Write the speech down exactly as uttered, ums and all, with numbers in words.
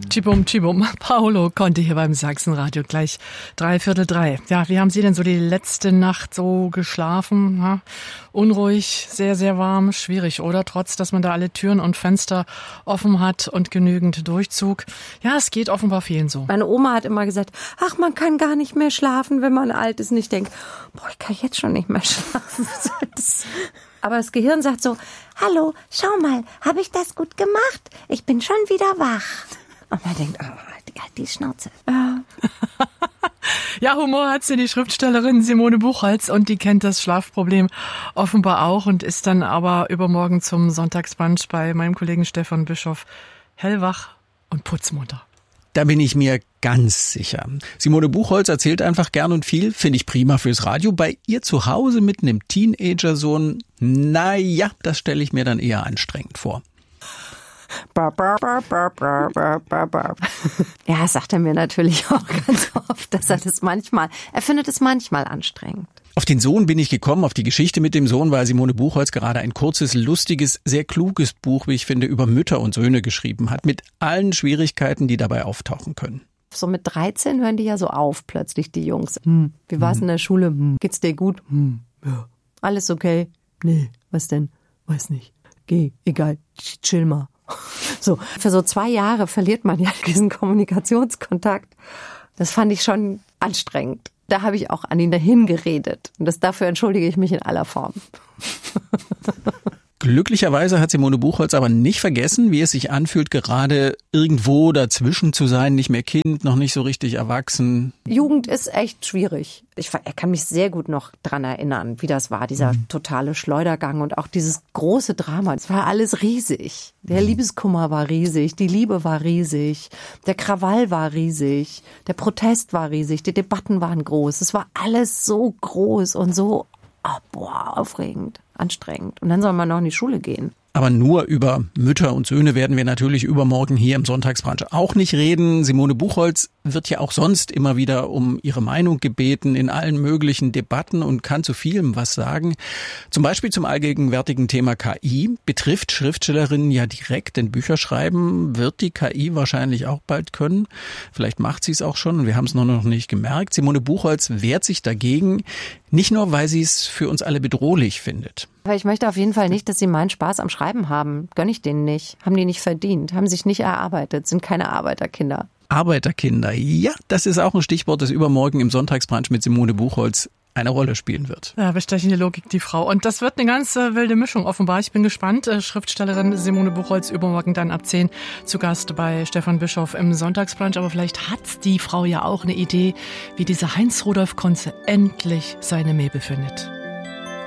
Tschibum, tschibum. Paolo Conte hier beim Sachsenradio, gleich drei Viertel drei. Ja, wie haben Sie denn so die letzte Nacht so geschlafen? Ha? Unruhig, sehr, sehr warm, schwierig, oder? Trotz, dass man da alle Türen und Fenster offen hat und genügend Durchzug. Ja, es geht offenbar vielen so. Meine Oma hat immer gesagt, ach, man kann gar nicht mehr schlafen, wenn man alt ist. Und ich denke, boah, ich kann jetzt schon nicht mehr schlafen. Aber das Gehirn sagt so, hallo, schau mal, habe ich das gut gemacht? Ich bin schon wieder wach. Und man denkt, oh, die, die Schnauze. Ja. Ja, Humor hat sie, die Schriftstellerin Simone Buchholz, und die kennt das Schlafproblem offenbar auch und ist dann aber übermorgen zum Sonntagsbrunch bei meinem Kollegen Stefan Bischoff hellwach und putzmunter. Da bin ich mir ganz sicher. Simone Buchholz erzählt einfach gern und viel, finde ich prima fürs Radio. Bei ihr zu Hause mit einem Teenager-Sohn, naja, das stelle ich mir dann eher anstrengend vor. Ja, das sagt er mir natürlich auch ganz oft, dass er das manchmal, er findet es manchmal anstrengend. Auf den Sohn bin ich gekommen, auf die Geschichte mit dem Sohn, weil Simone Buchholz gerade ein kurzes, lustiges, sehr kluges Buch, wie ich finde, über Mütter und Söhne geschrieben hat, mit allen Schwierigkeiten, die dabei auftauchen können. So mit dreizehn hören die ja so auf, plötzlich die Jungs. Hm. Wie war's hm. in der Schule? Hm. Geht's dir gut? Hm. Ja. Alles okay? Nee. Was denn? Weiß nicht. Geh, egal, chill mal. So, für so zwei Jahre verliert man ja diesen Kommunikationskontakt. Das fand ich schon anstrengend. Da habe ich auch an ihn dahin geredet. Und das, dafür entschuldige ich mich in aller Form. Glücklicherweise hat Simone Buchholz aber nicht vergessen, wie es sich anfühlt, gerade irgendwo dazwischen zu sein, nicht mehr Kind, noch nicht so richtig erwachsen. Jugend ist echt schwierig. Ich kann mich sehr gut noch dran erinnern, wie das war, dieser mhm. totale Schleudergang und auch dieses große Drama. Es war alles riesig. Der Liebeskummer war riesig, die Liebe war riesig, der Krawall war riesig, der Protest war riesig, die Debatten waren groß. Es war alles so groß und so, oh, boah, aufregend. Anstrengend. Und dann soll man noch in die Schule gehen. Aber nur über Mütter und Söhne werden wir natürlich übermorgen hier im Sonntagsbrunch auch nicht reden. Simone Buchholz wird ja auch sonst immer wieder um ihre Meinung gebeten in allen möglichen Debatten und kann zu vielem was sagen. Zum Beispiel zum allgegenwärtigen Thema K I. Betrifft Schriftstellerinnen ja direkt, denn Bücher schreiben wird die K I wahrscheinlich auch bald können. Vielleicht macht sie es auch schon und wir haben es nur noch nicht gemerkt. Simone Buchholz wehrt sich dagegen, nicht nur, weil sie es für uns alle bedrohlich findet. Aber ich möchte auf jeden Fall nicht, dass sie meinen Spaß am Schreiben haben. Gönn ich denen nicht. Haben die nicht verdient. Haben sich nicht erarbeitet. Sind keine Arbeiterkinder. Arbeiterkinder. Ja, das ist auch ein Stichwort, das übermorgen im Sonntagsbrunch mit Simone Buchholz eine Rolle spielen wird. Ja, bestechende Logik, die Frau. Und das wird eine ganz äh, wilde Mischung offenbar. Ich bin gespannt. Äh, Schriftstellerin Simone Buchholz übermorgen dann ab zehn zu Gast bei Stefan Bischoff im Sonntagsbrunch. Aber vielleicht hat die Frau ja auch eine Idee, wie dieser Heinz Rudolf Kunze endlich seine Mäbe findet.